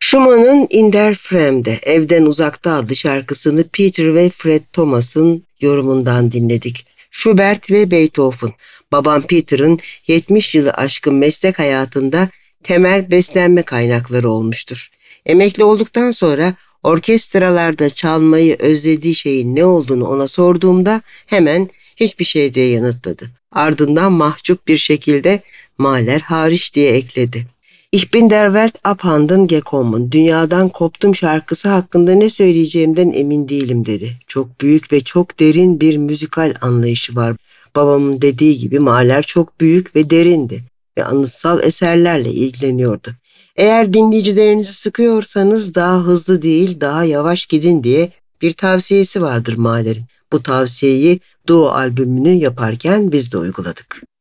Schumann'ın In der Fremde, Evden Uzakta adlı şarkısını Peter ve Fred Thomas'ın yorumundan dinledik. Schubert ve Beethoven, babam Peter'ın 70 yılı aşkın meslek hayatında temel beslenme kaynakları olmuştur. Emekli olduktan sonra orkestralarda çalmayı özlediği şeyin ne olduğunu ona sorduğumda hemen hiçbir şey diye yanıtladı. Ardından mahcup bir şekilde Mahler hariç diye ekledi. Ich bin der Welt abhanden gekommen. Dünyadan koptum şarkısı hakkında ne söyleyeceğimden emin değilim dedi. Çok büyük ve çok derin bir müzikal anlayışı var. Babamın dediği gibi Mahler çok büyük ve derindi ve anıtsal eserlerle ilgileniyordu. Eğer dinleyicilerinizi sıkıyorsanız daha hızlı değil daha yavaş gidin diye bir tavsiyesi vardır Mahler'in. Bu tavsiyeyi Duo albümünü yaparken biz de uyguladık.